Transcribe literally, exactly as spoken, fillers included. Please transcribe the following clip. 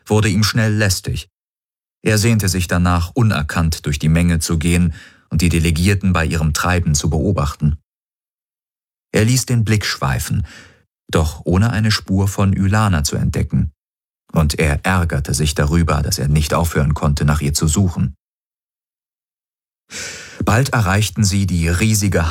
wurde ihm schnell lästig. Er sehnte sich danach, unerkannt durch die Menge zu gehen und die Delegierten bei ihrem Treiben zu beobachten. Er ließ den Blick schweifen, doch ohne eine Spur von Ylana zu entdecken. Und er ärgerte sich darüber, dass er nicht aufhören konnte, nach ihr zu suchen. Bald erreichten sie die riesige